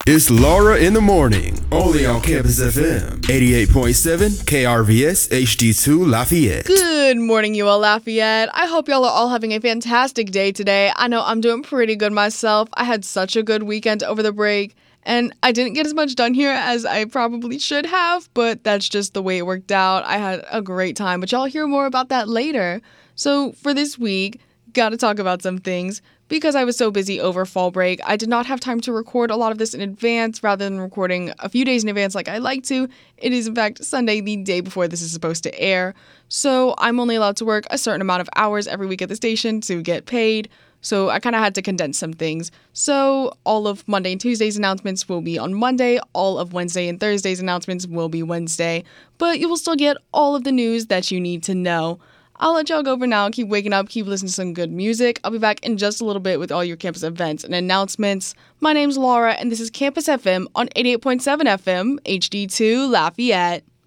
It's Laura in the morning, only on Campus FM, 88.7 KRVS HD2 Lafayette. Good morning, UL Lafayette. I hope y'all are all having a fantastic day today. I know I'm doing pretty good myself. I had such a good weekend over the break, and I didn't get as much done here as I probably should have, but that's just the way it worked out. I had a great time, but y'all hear more about that later. So for this week, gotta talk about some things. Because I was so busy over fall break, I did not have time to record a lot of this in advance rather than recording a few days in advance like I like to. It is, in fact, Sunday, the day before this is supposed to air. So I'm only allowed to work a certain amount of hours every week at the station to get paid. So I kind of had to condense some things. So all of Monday and Tuesday's announcements will be on Monday. All of Wednesday and Thursday's announcements will be Wednesday. But you will still get all of the news that you need to know. I'll let y'all go for now. Keep waking up. Keep listening to some good music. I'll be back in just a little bit with all your campus events and announcements. My name's Laura, and this is Campus FM on 88.7 FM, HD2 Lafayette.